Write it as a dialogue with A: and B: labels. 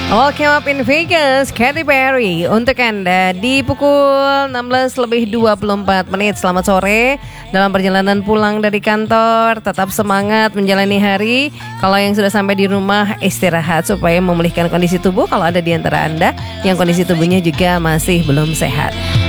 A: Welcome up in Vegas, Katy Perry untuk Anda di pukul 16:24. Selamat sore. Dalam perjalanan pulang dari kantor, tetap semangat menjalani hari. Kalau yang sudah sampai di rumah, istirahat supaya memulihkan kondisi tubuh. Kalau ada di antara Anda yang kondisi tubuhnya juga masih belum sehat.